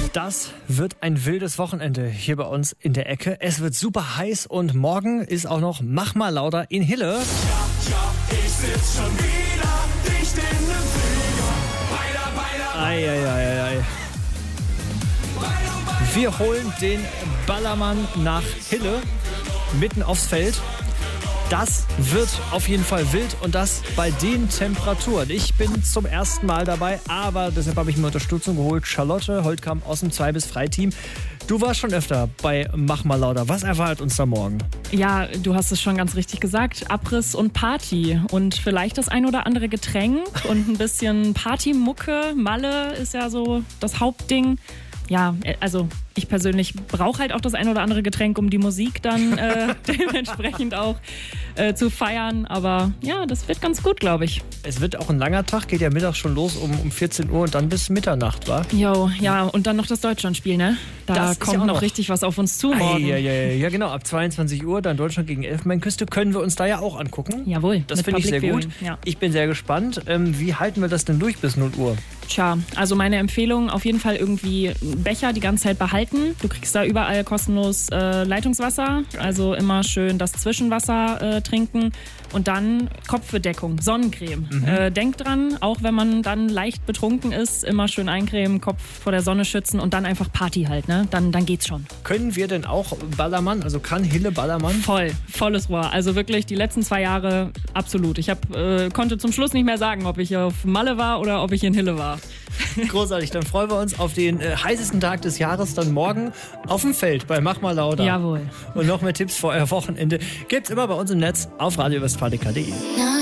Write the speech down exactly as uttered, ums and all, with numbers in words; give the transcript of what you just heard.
Das wird ein wildes Wochenende hier bei uns in der Ecke. Es wird super heiß und morgen ist auch noch Mach mal lauter in Hille. Ja, ja, ich sitz schon wieder dicht in nem Flieger. Weiter, weiter, Ei, ei, ei, ei. Wir holen den Ballermann nach Hille, mitten aufs Feld. Das wird auf jeden Fall wild und das bei den Temperaturen. Ich bin zum ersten Mal dabei, aber deshalb habe ich mir Unterstützung geholt. Charlotte Holtkamp aus dem zwei bis drei Team. Du warst schon öfter bei Mach mal lauter. Was erwartet uns da morgen? Ja, du hast es schon ganz richtig gesagt. Abriss und Party und vielleicht das ein oder andere Getränk und ein bisschen Partymucke. Malle ist ja so das Hauptding. Ja, also ich persönlich brauche halt auch das ein oder andere Getränk, um die Musik dann äh, dementsprechend auch äh, zu feiern. Aber ja, das wird ganz gut, glaube ich. Es wird auch ein langer Tag, geht ja mittags schon los um, um vierzehn Uhr und dann bis Mitternacht, wa? Jo, ja, und dann noch das Deutschlandspiel, ne? Da Das kommt ja noch, noch richtig was auf uns zu morgen. Ja, ja, ja, ja, genau. Ab zweiundzwanzig Uhr dann Deutschland gegen Elfenbeinküste können wir uns da ja auch angucken. Jawohl. Das mit finde ich sehr Public gut. Viewing, ja. Ich bin sehr gespannt. Ähm, wie halten wir das denn durch bis null Uhr? Tja, also meine Empfehlung, auf jeden Fall irgendwie einen Becher die ganze Zeit behalten. Du kriegst da überall kostenlos äh, Leitungswasser, also immer schön das Zwischenwasser äh, trinken und dann Kopfbedeckung, Sonnencreme. Mhm. Äh, denk dran, auch wenn man dann leicht betrunken ist, immer schön eincremen, Kopf vor der Sonne schützen und dann einfach Party halt, ne? Dann, dann geht's schon. Können wir denn auch Ballermann, also kann Hille Ballermann? Voll, volles Rohr. Also wirklich die letzten zwei Jahre absolut. Ich hab, äh, konnte zum Schluss nicht mehr sagen, ob ich auf Malle war oder ob ich in Hille war. Großartig, dann freuen wir uns auf den äh, heißesten Tag des Jahres, dann morgen auf dem Feld bei Mach mal lauter. Jawohl. Und noch mehr Tipps für euer Wochenende gibt's immer bei uns im Netz auf radio westfalica punkt de.